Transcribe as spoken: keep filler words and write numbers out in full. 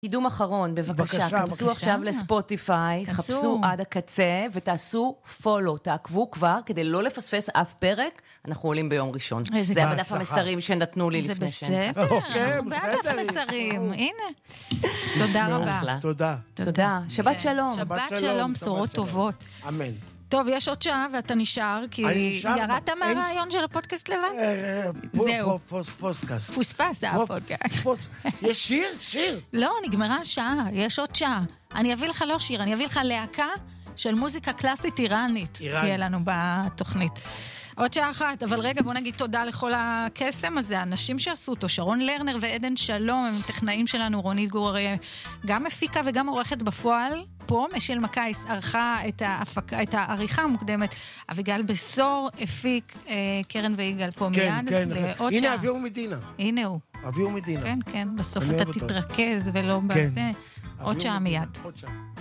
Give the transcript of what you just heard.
קידום אחרון, בבקשה, בבקשה, כנסו בבקשה. עכשיו לספוטיפיי, כנסו. חפשו עד הקצה, ותעשו פולו, תעקבו כבר, כדי לא לפספס אף פרק, אנחנו עולים ביום ראשון. איזה זה היה בדף בהצלחה. המסרים שנתנו לי זה לפני בסדר, אוקיי, אנחנו בעד בסדר. מסרים. הנה. תודה רבה. אחלה. תודה. תודה. שבת שלום. שבת שבת שלום, שלום, שבת בשורות שלום. טובות. אמן. טוב, יש עוד שעה ואתה נשאר, כי אני נשאר, ירדת אין- מהרעיון של הפודקאסט לבד? אה, זהו. פוס- פוס- פוסקאסט. פוספס הפודקאסט. פוס- יש שיר? שיר. לא, נגמרה השעה, יש עוד שעה. אני אביא לך לא שיר, אני אביא לך להקה של מוזיקה קלאסית איראנית. איראן. תהיה לנו בתוכנית. עוד שעה אחת, אבל רגע, בוא נגיד תודה לכל הקסם הזה, האנשים שעשו אותו, שרון לרנר ועדן שלום, הם טכנאים שלנו, רונית גור אריה, גם מפיקה וגם עורכת בפועל, פה משל מקייס ערכה את, ההפק, את העריכה המוקדמת, אביגל בסור, הפיק, אה, קרן ויגאל פה כן, מיד, כן. לעוד הנה שעה. אביהו מדינה. הנה הוא, אביהו מדינה. כן, כן, בסוף אני אתה אוהב אותו. תתרכז ולא כן. בזה, עוד אביהו שעה מדינה. מיד. עוד שעה.